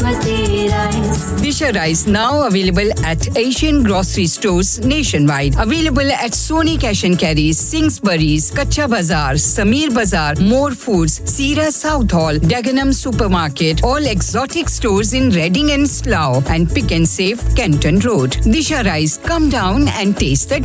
Basmati rice. Disha Rice now available at Asian grocery stores nationwide. Available at Sony Cash and Carry, Singsbury's, Kacha Bazaar, Samir Bazaar, More Foods, Sira South Hall, Dagenham Supermarket, all exotic stores in Reading and Slough, and Pick and Save, Kenton Road. Disha Rice, come down and taste the